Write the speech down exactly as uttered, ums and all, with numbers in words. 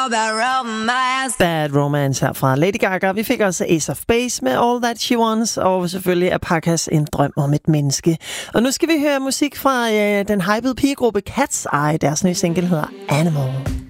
Bad Romance. Bad Romance her fra Lady Gaga. Vi fik også Ace of Base med All That She Wants, og selvfølgelig Alpacas En Drøm om et Menneske. Og nu skal vi høre musik fra øh, den hypede pigegruppe Cat's Eye. Deres nye single hedder Animal.